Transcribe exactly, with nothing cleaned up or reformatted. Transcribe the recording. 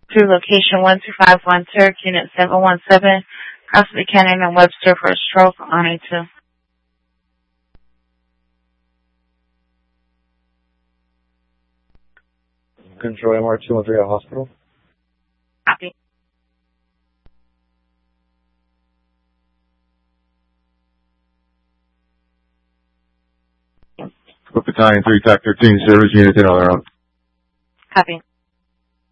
to location one two five one Turk, Unit seven one seven, Cross Buchanan and Webster for a stroke on A two. Control M R two one three at hospital. Copy. Battalion three, Tac thirteen, service unit in on their own. Copy.